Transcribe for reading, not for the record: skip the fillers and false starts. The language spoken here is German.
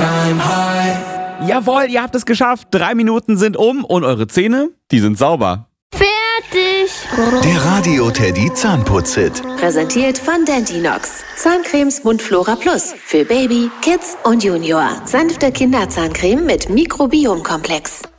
Jawohl, ihr habt es geschafft. 3 Minuten sind um und eure Zähne, die sind sauber. Fertig! Der Radio Teddy Zahnputz-Hit. Präsentiert von Dentinox. Zahncremes Mundflora Plus. Für Baby, Kids und Junior. Sanfte Kinderzahncreme mit Mikrobiomkomplex.